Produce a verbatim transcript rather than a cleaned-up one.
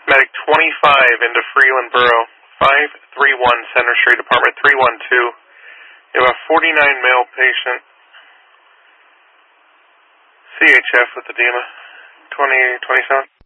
Medic twenty-five into Freeland Borough, five three one Center Street, Apartment three one two. You have a forty-nine male patient, C H F with edema, twenty twenty-seven.